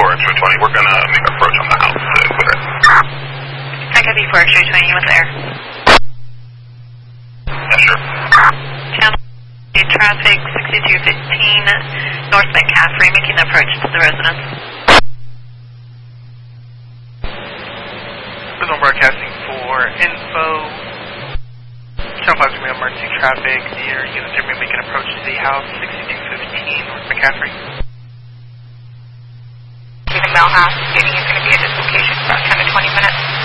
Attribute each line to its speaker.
Speaker 1: 4X20, we're going to make an approach on the house to clear it.
Speaker 2: I copy 4X20, you went there.
Speaker 1: Yeah, sure.
Speaker 2: Channel traffic 6215 North McCaffrey, making the approach to the residence.
Speaker 3: Signal broadcasting for info. Channel 5 is going to be emergency traffic near units are going to make an approach to the house 6215 North McCaffrey.
Speaker 2: The Mel House, stating it's going to be at this location for about 10 to 20 minutes.